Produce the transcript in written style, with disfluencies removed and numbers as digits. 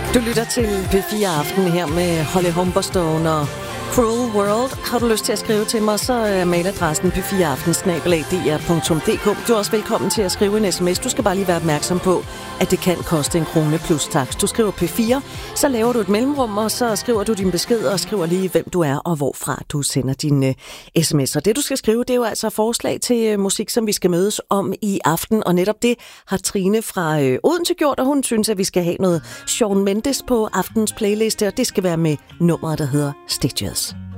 Du lytter til P4 Aften her med Holly Humberstone og Cruel World. Har du lyst til at skrive til mig, så er mailadressen p4aften@dr.dk. Du er også velkommen til at skrive en sms. Du skal bare lige være opmærksom på, at det kan koste 1 krone plus tax. Du skriver P4, så laver du et mellemrum, og så skriver du din besked og skriver lige, hvem du er og hvorfra du sender dine sms'er. Det du skal skrive, det er jo altså forslag til musik, som vi skal mødes om i aften. Og netop det har Trine fra Odense gjort, og hun synes, at vi skal have noget Shawn Mendes på aftens playliste, og det skal være med nummeret, der hedder Stitches.